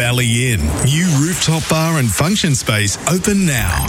Valley Inn. New rooftop bar and function space open now.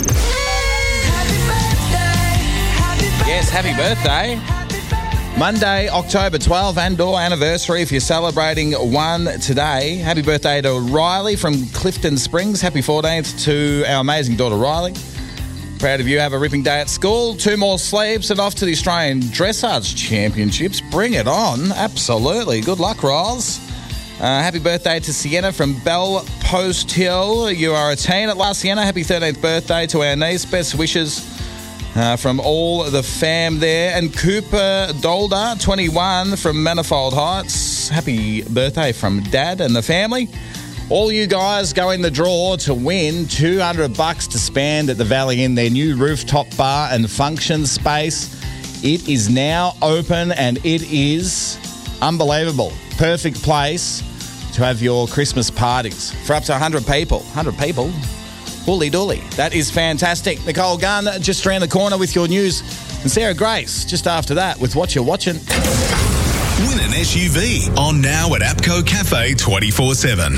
Yes, happy birthday. Monday, October 12th, and/or anniversary if you're celebrating one today. Happy birthday to Riley from Clifton Springs. Happy 14th to our amazing daughter Riley. Proud of you. Have a ripping day at school. 2 more sleeps and off to the Australian Dressage Championships. Bring it on. Absolutely. Good luck, Riles. Happy birthday to Sienna from Bell Post Hill. You are a teen at last, Sienna. Happy 13th birthday to our niece. Best wishes from all the fam there. And Cooper Dolder, 21, from Manifold Heights. Happy birthday from Dad and the family. All you guys go in the draw to win $200 to spend at the Valley Inn, their new rooftop bar and function space. It is now open and it is unbelievable. Perfect place to have your Christmas parties for up to 100 people. 100 people? Holy dooly. That is fantastic. Nicole Gunn just around the corner with your news. And Sarah Grace just after that with What You're Watching. Win an SUV on now at APCO Cafe 24/7.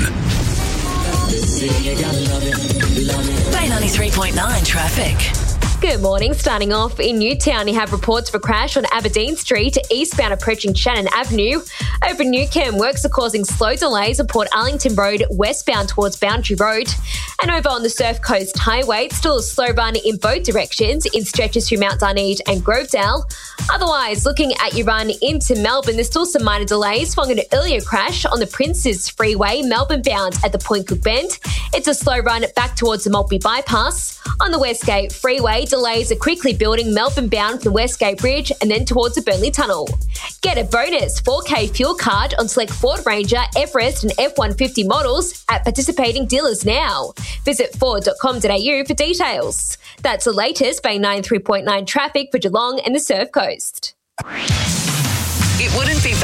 Bay 93.9 traffic. Good morning. Starting off in Newtown, you have reports of a crash on Aberdeen Street, eastbound approaching Shannon Avenue. Over Newcombe, works are causing slow delays on Port Arlington Road, westbound towards Boundary Road. And over on the Surf Coast Highway, it's still a slow run in both directions in stretches through Mount Darnede and Grovedale. Otherwise, looking at your run into Melbourne, there's still some minor delays following an earlier crash on the Princes Freeway, Melbourne bound at the Point Cook Bend. It's a slow run back towards the Maltby Bypass. On the Westgate Freeway, delays are quickly building Melbourne bound from the Westgate Bridge and then towards the Burnley Tunnel. Get a bonus 4K fuel card on select Ford Ranger, Everest and F-150 models at participating dealers now. Visit ford.com.au for details. That's the latest Bay 93.9 traffic for Geelong and the Surf Coast. It wouldn't be